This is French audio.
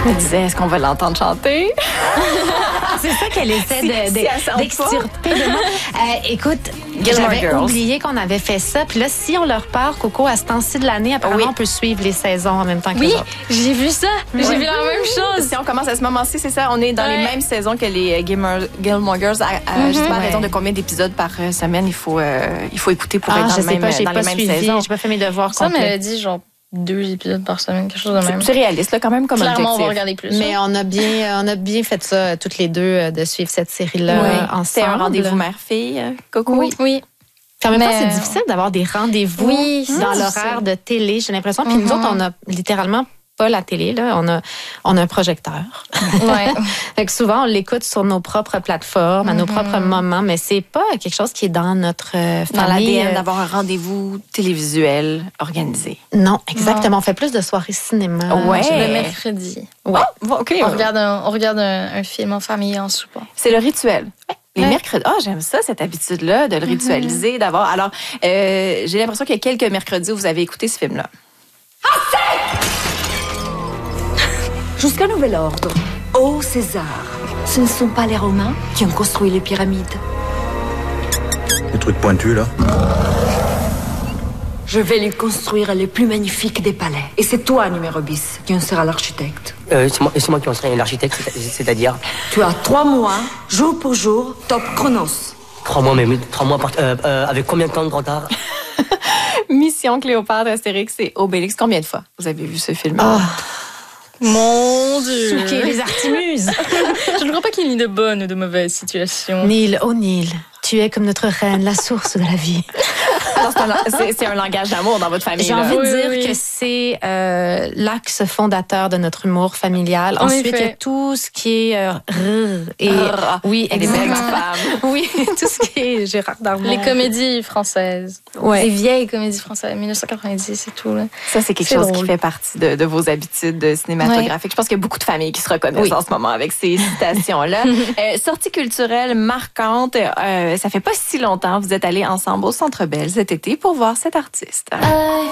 Je me disais, est-ce qu'on va l'entendre chanter? C'est ça qu'elle essaie d'extirper de moi. Écoute, Gilmore j'avais Girls. oublié qu'on avait fait ça. Puis là, si on leur part, Coco, à ce temps-ci de l'année, apparemment, Oui. on peut suivre les saisons en même temps que Oui, les autres. j'ai vu ça. J'ai vu la même chose. Si on commence à ce moment-ci, c'est ça, on est dans les mêmes saisons que les Gilmore Girls. Je sais pas à raison de combien d'épisodes par semaine il faut écouter pour être dans, Je sais pas, j'ai dans pas les mêmes suivi. saisons. J'ai pas fait mes devoirs Ça complets. m'avait dit genre 2 épisodes par semaine, quelque chose de même. C'est réaliste, là, quand même, comme Clairement, on va objectif. regarder plus. Mais on a bien fait ça, toutes les deux, de suivre cette série-là ensemble. C'est un rendez-vous mère-fille, Coco? Oui. Puis en même temps, Mais- c'est difficile d'avoir des rendez-vous Oui, dans c'est l'horaire difficile. de télé, j'ai l'impression. Puis nous autres, on a littéralement pas la télé, là. On a un projecteur. Ouais. Fait que souvent, on l'écoute sur nos propres plateformes, à nos propres moments, mais c'est pas quelque chose qui est dans notre Dans famille. l'ADN d'avoir un rendez-vous télévisuel organisé. Non, exactement. On fait plus de soirées cinéma. Ouais. Le mercredi. Ouais. OK. On regarde un film en famille en soupant. C'est le rituel. Les Ouais. mercredis. Ah, j'aime ça, cette habitude-là, de le ritualiser, d'avoir. Alors, j'ai l'impression qu'il y a quelques mercredis où vous avez écouté ce film-là. Jusqu'à nouvel ordre. Ô César, ce ne sont pas les Romains qui ont construit les pyramides. Les trucs pointus, là. Je vais lui construire les plus magnifiques des palais. Et c'est toi, numéro bis, qui en sera l'architecte. C'est moi qui en serai l'architecte, c'est-à-dire Tu as 3 mois, jour pour jour, top chronos. 3 mois, mais 3 mois avec combien de temps de retard? Mission Cléopâtre, Astérix et Obélix. Combien de fois vous avez vu ce film-là? Mon Dieu. Souquet, les Artimuses. Je ne crois pas qu'il y ait ni de bonnes ou de mauvaises situations. Nil, oh Nil, tu es comme notre reine, la source de la vie. Alors, c'est un langage d'amour dans votre famille. J'ai là. envie de Oui, dire oui. que c'est l'axe fondateur de notre humour familial. En Ensuite, effet. il y a tout ce qui est et oui, Elle est belle, exactement. ma femme. Oui, tout ce qui est Gérard Darmon. Les comédies françaises. Ouais. Les vieilles comédies françaises, 1990, c'est tout. Là. Ça, c'est quelque C'est chose drôle. qui fait partie de vos habitudes cinématographiques. Je pense qu'il y a beaucoup de familles qui se reconnaissent en ce moment avec ces citations-là. Sortie culturelle marquante. Ça fait pas si longtemps, vous êtes allés ensemble au Centre Bell cet été pour voir cet artiste.